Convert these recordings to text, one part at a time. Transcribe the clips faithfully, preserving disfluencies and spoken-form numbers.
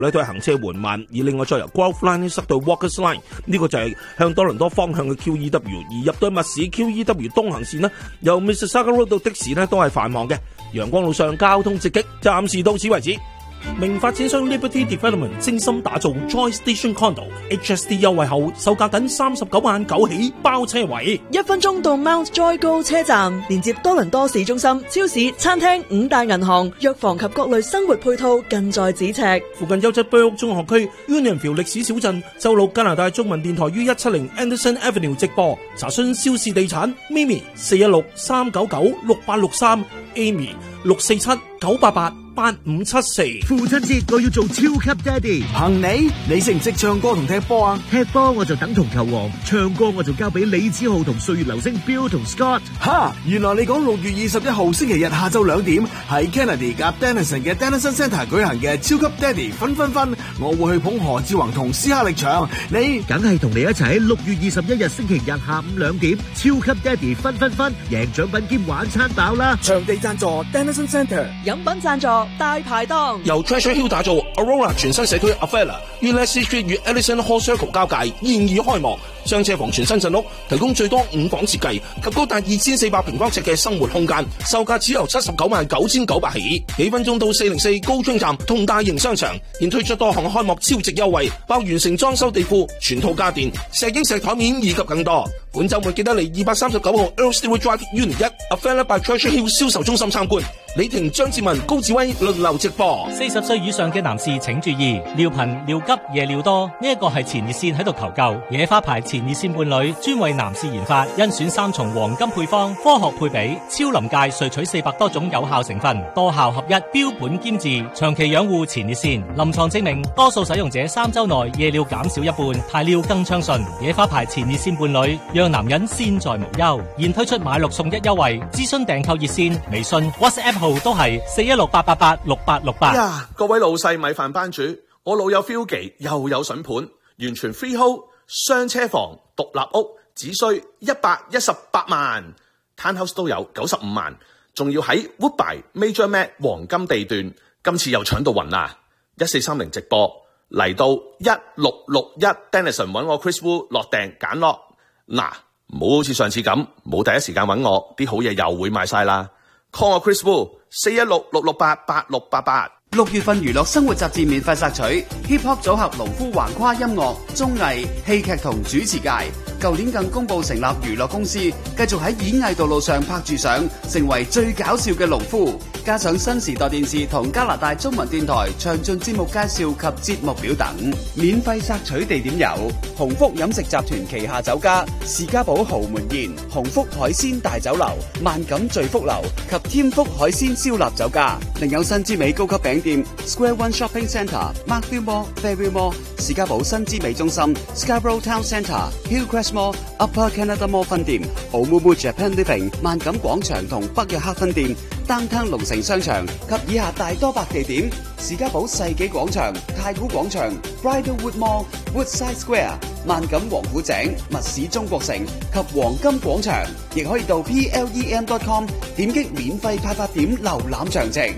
咧都係行車緩慢，而另外再由 Grove Line 塞到 Walkers Line， 呢個就係向多倫多方向嘅 Q E W， 而入到密市 Q E W 東行線呢，由 Mississauga Road 到的士呢都係繁忙嘅。陽光路上交通直擊，暫時到此為止。名發展商 Liberty Development 精心打造 Joy Station Condo H S D 優惠後，售價僅三十九萬九起，包車位。 一分鐘到 Mount Joy 高車站，連接多倫多市中心、超市、餐廳、五大銀行、藥房及各類生活配套近在咫尺。 附近優質 Burke 中學區 Unionville 歷史小鎮，周六加拿大中文電台於一七零 Anderson Avenue 直播。查詢肖氏地產 Mimi 四一六三九九六八六三 Amy 六四七九八八八五七四。 父親節我要做超級爹哋。 憑你，你識唔識唱歌同踢波啊？ 踢波我就等同球王，唱歌我就交俾李子浩同歲月流星 Bill 同 Scott。 哈，原來你講六月二十一號星期日下晝兩點喺 Kennedy 夾 Denison 嘅 Denison Centre 舉行嘅超級爹哋分分分，我會去捧何志宏同斯克力場，你梗係同你一齊喺六月二十一日星期日下午兩點超級爹哋分分分，贏獎品兼晚餐飽啦！ 場地贊助 Denison Centre， 飲品贊助大排檔， 由 Treasure Hill 打造 Aurora 全新社區 Avella 於 Leslie Street 與 Ellison Hall Circle 交界，現已開幕。雙車房全新鎮屋，提供最多五房設計及高達二千四百平方尺嘅生活空間，售價只由七十九萬九千九百起。幾分鐘到四零四高中站同大型商場，現推出多項開幕超值優惠，包完成裝修地庫、全套家電、石英石台面以及更多。本週末記得嚟二百三十九號 Earl Stewart Drive Unit 一 Avella by Treasure Hill 銷售中心參觀。李婷、張志文、高志威輪流直播。 四十歲以上嘅男士請注意，尿頻、尿急、夜尿多，呢一個係前列腺喺度求救。野花牌前列腺伴侶專為男士研發，甄選三重黃金配方，科學配比，超臨界萃取四百多種有效成分，多效合一，標本兼治，長期養護前列腺。臨床證明，多數使用者三周內夜尿減少一半，排尿更暢順。野花牌前列腺伴侶，讓男人先在無憂。現推出買六送一優惠，諮詢訂購熱線、微信、WhatsApp。號都係四一六八八八六八六八。 呀，各位老細米飯班主，我老友 Philgy 又有筍盤，完全 freehold， 雙車房，獨立屋，只需一百一十八萬 ，townhouse 都有九十五萬，仲要喺 Woodbine Major Mac 黃金地段，今次又搶到暈啦！一四三零直播嚟到一六六一 Denison 揾我 Chris Wu 落訂揀落，嗱，唔好好似上次咁，冇第一時間揾我，啲好嘢又會賣晒啦。call 我 Chris Wu 四一六六六八八六八八。 六月份娛樂生活雜誌免費索取 Hip Hop 組合農夫橫跨音樂、綜藝、戲劇同主持界。舊年更公布成立娛樂公司，繼續喺演藝道路上拍住上，成為最搞笑嘅農夫。加上新時代電視同加拿大中文電台詳盡節目介紹及節目表等。免費索取地點有鴻福飲食集團旗下酒家士嘉堡豪門宴、鴻福海鮮大酒樓、萬錦聚福樓及添福海鮮燒臘酒家。另有新之美高級餅店 Square One Shopping Centre、Markville Mall、Fairview Mall、士嘉堡新之美中心、Scarborough Town Centre、Hillcrest Mall、Upper Canada Mall 分店、Omumu Japan Living 萬錦廣場同北約克分店、Downtown 龍城商場及以下大多百地點。士嘉堡世紀廣場、太古廣場、Bridlewood Mall、Woodside Square、萬錦王府井、密市中國城及黃金廣場，亦可以到 P L E M dot com 點擊免費派發點瀏覽詳情。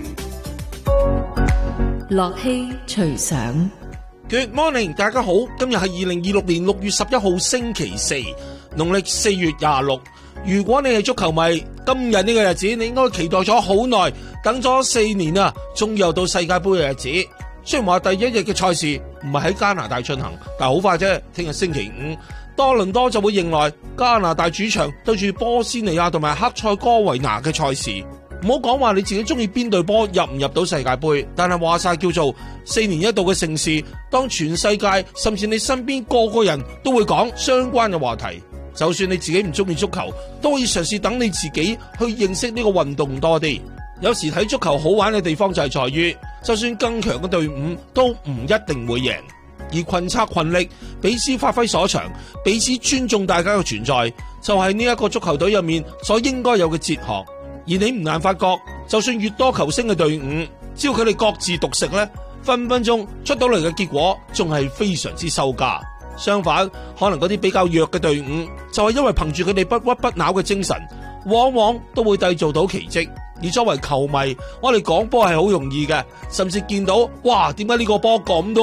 樂器隨想 Good morning， 大家好，今日係二零二六年六月十一號星期四，農曆四月廿六。如果你係足球迷，今日呢個日子你應該期待咗好耐，等咗四年啊，終於又到世界杯嘅日子。雖然話第一日嘅賽事唔係喺加拿大進行，但係好快啫，聽日星期五多倫多就會迎來加拿大主場對住波斯尼亞同埋黑塞哥維那嘅賽事。唔好講話你自己中意邊隊波入唔入到世界杯，但係話晒叫做四年一度嘅盛事，當全世界甚至你身邊個個人都會講相關嘅話題，就算你自己唔中意足球，都可以嘗試等你自己去認識呢個運動多啲。有時睇足球好玩嘅地方就係在於，就算更強嘅隊伍都唔一定會贏，而群策群力，彼此發揮所長，彼此尊重大家嘅存在，就係呢一個足球隊入面所應該有嘅哲學。而你唔難發覺，就算越多球星嘅隊伍，只要佢哋各自獨食呢，分分鐘出到嚟嘅結果仲係非常之收家。相反，可能嗰啲比較弱嘅隊伍，就係因為憑住佢哋不屈不撓嘅精神，往往都會締造到奇蹟， 而作為球迷，我哋講波係好容易嘅，甚至見到哇，點解呢個波咁都